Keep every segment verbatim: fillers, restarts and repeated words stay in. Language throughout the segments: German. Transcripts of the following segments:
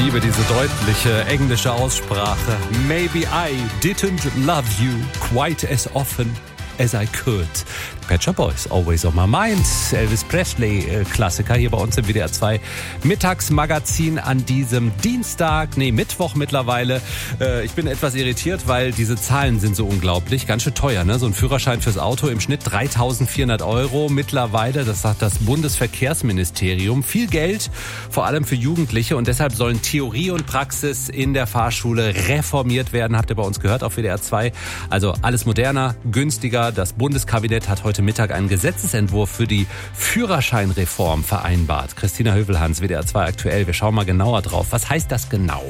liebe diese deutliche englische Aussprache. Maybe I didn't love you quite as often as I could. Pet Shop Boys, Always on My Mind. Elvis Presley, äh, Klassiker hier bei uns im W D R zwei Mittagsmagazin an diesem Dienstag, nee, Mittwoch mittlerweile. Äh, ich bin etwas irritiert, weil diese Zahlen sind so unglaublich. Ganz schön teuer, ne? So ein Führerschein fürs Auto im Schnitt dreitausendvierhundert Euro mittlerweile. Das sagt das Bundesverkehrsministerium. Viel Geld, vor allem für Jugendliche. Und deshalb sollen Theorie und Praxis in der Fahrschule reformiert werden. Habt ihr bei uns gehört auf W D R zwei. Also alles moderner, günstiger. Das Bundeskabinett hat heute Mittag einen Gesetzesentwurf für die Führerscheinreform vereinbart. Christina Hövelhans, W D R zwei aktuell. Wir schauen mal genauer drauf. Was heißt das genau?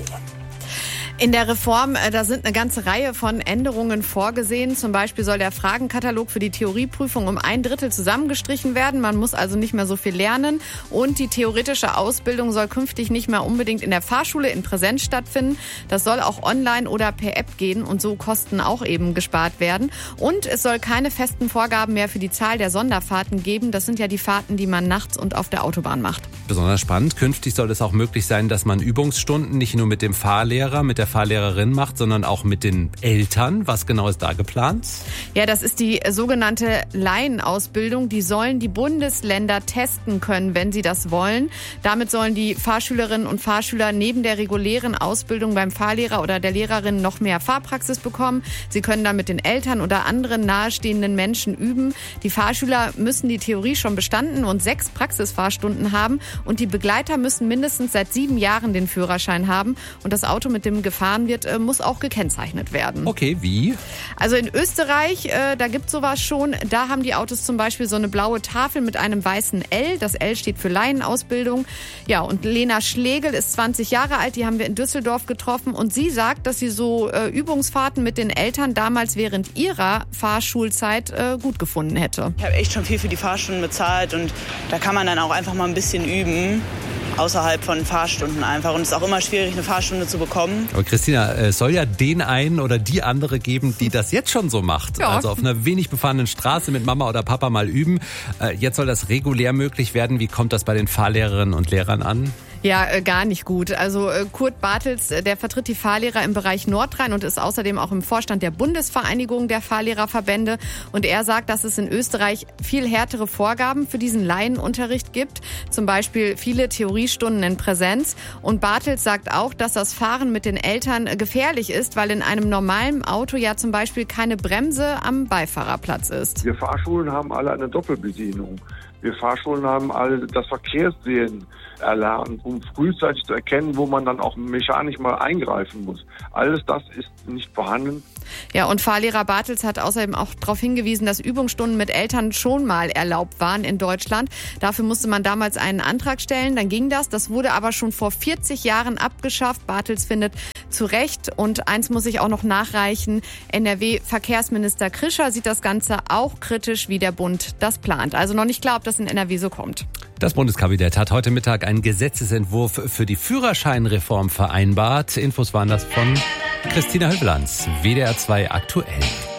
In der Reform, da sind eine ganze Reihe von Änderungen vorgesehen. Zum Beispiel soll der Fragenkatalog für die Theorieprüfung um ein Drittel zusammengestrichen werden. Man muss also nicht mehr so viel lernen. Und die theoretische Ausbildung soll künftig nicht mehr unbedingt in der Fahrschule in Präsenz stattfinden. Das soll auch online oder per App gehen und so Kosten auch eben gespart werden. Und es soll keine festen Vorgaben mehr für die Zahl der Sonderfahrten geben. Das sind ja die Fahrten, die man nachts und auf der Autobahn macht. Besonders spannend. Künftig soll es auch möglich sein, dass man Übungsstunden nicht nur mit dem Fahrlehrer, mit der Fahrlehrerin macht, sondern auch mit den Eltern. Was genau ist da geplant? Ja, das ist die sogenannte Laienausbildung. Die sollen die Bundesländer testen können, wenn sie das wollen. Damit sollen die Fahrschülerinnen und Fahrschüler neben der regulären Ausbildung beim Fahrlehrer oder der Lehrerin noch mehr Fahrpraxis bekommen. Sie können dann mit den Eltern oder anderen nahestehenden Menschen üben. Die Fahrschüler müssen die Theorie schon bestanden und sechs Praxisfahrstunden haben. Und die Begleiter müssen mindestens seit sieben Jahren den Führerschein haben. Und das Auto, mit dem gefahren wird, muss auch gekennzeichnet werden. Okay, wie? Also in Österreich, äh, da gibt es sowas schon. Da haben die Autos zum Beispiel so eine blaue Tafel mit einem weißen L. Das L steht für Laienausbildung. Ja, und Lena Schlegel ist zwanzig Jahre alt. Die haben wir in Düsseldorf getroffen. Und sie sagt, dass sie so äh, Übungsfahrten mit den Eltern damals während ihrer Fahrschulzeit äh, gut gefunden hätte. Ich habe echt schon viel für die Fahrstunden bezahlt. Und da kann man dann auch einfach mal ein bisschen üben. Außerhalb von Fahrstunden einfach. Und es ist auch immer schwierig, eine Fahrstunde zu bekommen. Aber Christina, es soll ja den einen oder die andere geben, die das jetzt schon so macht. Ja. Also auf einer wenig befahrenen Straße mit Mama oder Papa mal üben. Jetzt soll das regulär möglich werden. Wie kommt das bei den Fahrlehrerinnen und Lehrern an? Ja, äh, gar nicht gut. Also äh, Kurt Bartels, äh, der vertritt die Fahrlehrer im Bereich Nordrhein und ist außerdem auch im Vorstand der Bundesvereinigung der Fahrlehrerverbände. Und er sagt, dass es in Österreich viel härtere Vorgaben für diesen Laienunterricht gibt. Zum Beispiel viele Theoriestunden in Präsenz. Und Bartels sagt auch, dass das Fahren mit den Eltern äh, gefährlich ist, weil in einem normalen Auto ja zum Beispiel keine Bremse am Beifahrerplatz ist. Wir Fahrschulen haben alle eine Doppelbedienung. Wir Fahrschulen haben alle das Verkehrssehen erlernt, um frühzeitig zu erkennen, wo man dann auch mechanisch mal eingreifen muss. Alles das ist nicht vorhanden. Ja, und Fahrlehrer Bartels hat außerdem auch darauf hingewiesen, dass Übungsstunden mit Eltern schon mal erlaubt waren in Deutschland. Dafür musste man damals einen Antrag stellen, dann ging das. Das wurde aber schon vor vierzig Jahren abgeschafft. Bartels findet zu Recht. Und eins muss ich auch noch nachreichen. N R W-Verkehrsminister Krischer sieht das Ganze auch kritisch, wie der Bund das plant. Also noch nicht klar, ob das in N R W so kommt. Das Bundeskabinett hat heute Mittag einen Gesetzesentwurf für die Führerscheinreform vereinbart. Infos waren das von Christina Hövelhans, W D R zwei aktuell.